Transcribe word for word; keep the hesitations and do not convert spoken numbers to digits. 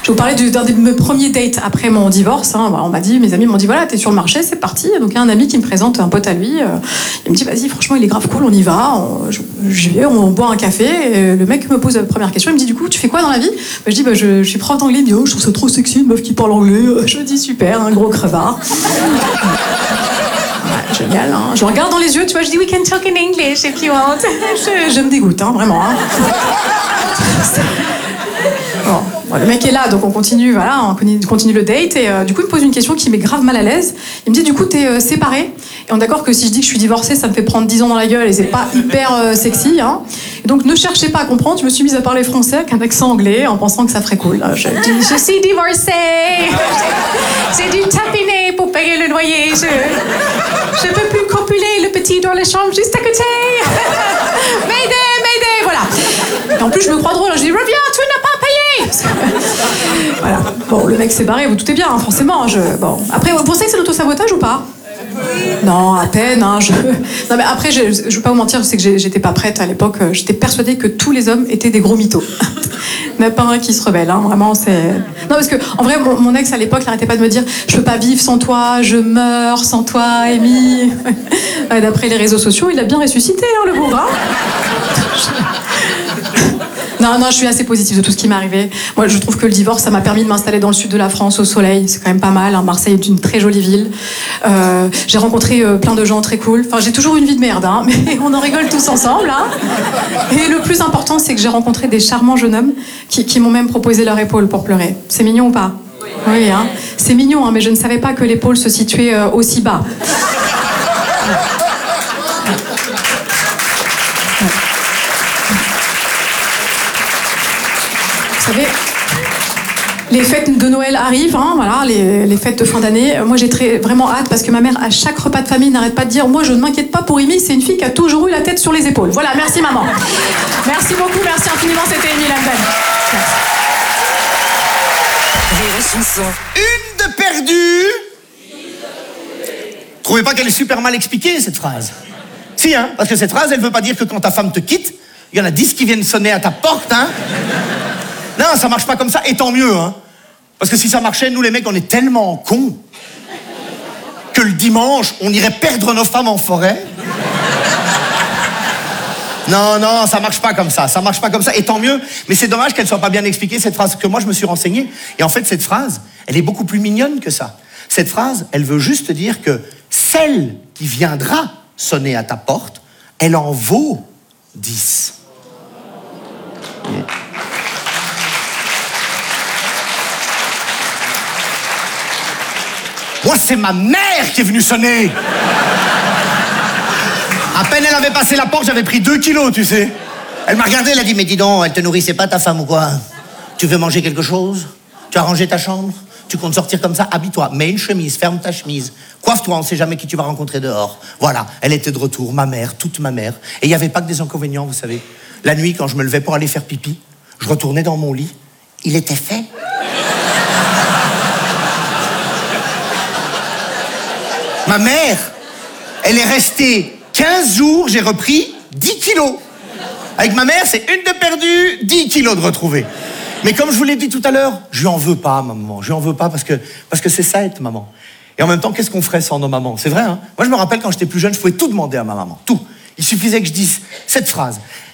Je vais vous parler d'un de mes premiers dates après mon divorce. Hein. On m'a dit, mes amis m'ont dit, voilà, t'es sur le marché, c'est parti. Donc il y a un ami qui me présente un pote à lui. Euh, il me dit, vas-y, franchement, il est grave cool, on y va. On, je, je vais, on boit un café. Et le mec me pose la première question. Il me dit, du coup, tu fais quoi dans la vie? bah, Je dis, bah, je, je suis prof d'anglais. Il me dit, oh, je trouve ça trop sexy, une meuf qui parle anglais. Je dis, super, un gros crevard. Ouais, génial, hein. Je le regarde dans les yeux, tu vois, je dis, we can talk in English if you want. je, je me dégoûte, hein, vraiment. Hein. Bon, bon, le mec est là, donc on continue, voilà, on continue le date, et euh, du coup il me pose une question qui met grave mal à l'aise. Il me dit, du coup, t'es euh, séparé, et on est d'accord que si je dis que je suis divorcée, ça me fait prendre dix ans dans la gueule, et c'est pas hyper euh, sexy, hein. Et donc ne cherchez pas à comprendre, je me suis mise à parler français avec un accent anglais, en pensant que ça ferait cool. Je dis, je suis divorcée, j'ai dû tapiner pour payer le loyer, je, je peux plus copuler le petit dans la chambre juste à côté. Mayday, mayday, voilà. Et en plus je me crois drôle, je dis, reviens, tu n'as pas payé. Voilà. Bon, le mec s'est barré, vous doutez bien, hein, forcément. Je... Bon. Après, vous pensez que c'est l'auto-sabotage ou pas? Non, à peine. Hein, je... Non, mais après, je ne veux pas vous mentir, je sais que j'étais pas prête à l'époque. J'étais persuadée que tous les hommes étaient des gros mythos. Il n'y en a pas un qui se rebelle, hein, vraiment, c'est... Non, parce que, en vrai, mon, mon ex, à l'époque, n'arrêtait pas de me dire « Je peux pas vivre sans toi, je meurs sans toi, Amy. » D'après les réseaux sociaux, il a bien ressuscité, hein, le bourrin. Non, non, je suis assez positive de tout ce qui m'est arrivé. Moi, je trouve que le divorce, ça m'a permis de m'installer dans le sud de la France, au soleil. C'est quand même pas mal. Hein. Marseille est une très jolie ville. Euh, j'ai rencontré euh, plein de gens très cool. Enfin, j'ai toujours une vie de merde, hein, mais on en rigole tous ensemble. Hein. Et le plus important, c'est que j'ai rencontré des charmants jeunes hommes qui, qui m'ont même proposé leur épaule pour pleurer. C'est mignon ou pas? Oui, oui, hein. C'est mignon, hein, mais je ne savais pas que l'épaule se situait euh, aussi bas. Vous savez, les fêtes de Noël arrivent, hein, voilà, les, les fêtes de fin d'année. Moi, j'ai très, vraiment hâte parce que ma mère, à chaque repas de famille, n'arrête pas de dire « Moi, je ne m'inquiète pas pour Amy, c'est une fille qui a toujours eu la tête sur les épaules. » Voilà, merci maman. Merci beaucoup, merci infiniment, c'était Amy Lambert. Une de perdue. Trouvez pas qu'elle est super mal expliquée, cette phrase? Si, hein, parce que cette phrase, elle veut pas dire que quand ta femme te quitte, il y en a dix qui viennent sonner à ta porte, hein. Non, ça marche pas comme ça, et tant mieux, hein. Parce que si ça marchait, nous les mecs, on est tellement cons que le dimanche, on irait perdre nos femmes en forêt. Non, non, ça marche pas comme ça, ça marche pas comme ça, et tant mieux. Mais c'est dommage qu'elle soit pas bien expliquée, cette phrase, que moi je me suis renseigné. Et en fait, cette phrase, elle est beaucoup plus mignonne que ça. Cette phrase, elle veut juste dire que celle qui viendra sonner à ta porte, elle en vaut dix. Moi, c'est ma mère qui est venue sonner. À peine elle avait passé la porte, j'avais pris deux kilos, tu sais. Elle m'a regardé, elle a dit, mais dis donc, elle te nourrissait pas ta femme ou quoi? Tu veux manger quelque chose? Tu as rangé ta chambre? Tu comptes sortir comme ça? Habille-toi, mets une chemise, ferme ta chemise. Coiffe-toi, on sait jamais qui tu vas rencontrer dehors. Voilà, elle était de retour, ma mère, toute ma mère. Et il n'y avait pas que des inconvénients, vous savez. La nuit, quand je me levais pour aller faire pipi, je retournais dans mon lit, il était fait. Ma mère, elle est restée quinze jours, j'ai repris dix kilos. Avec ma mère, c'est une de perdue, dix kilos de retrouvée. Mais comme je vous l'ai dit tout à l'heure, je lui en veux pas, maman. Je lui en veux pas parce que parce que c'est ça être maman. Et en même temps, qu'est-ce qu'on ferait sans nos mamans? C'est vrai, hein? Moi, je me rappelle quand j'étais plus jeune, je pouvais tout demander à ma maman. Tout. Il suffisait que je dise cette phrase.